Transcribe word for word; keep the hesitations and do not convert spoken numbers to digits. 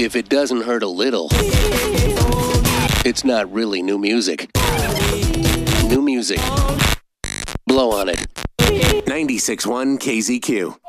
If it doesn't hurt a little, it's not really new music. New music. Blow on it. ninety-six point one K Z Q.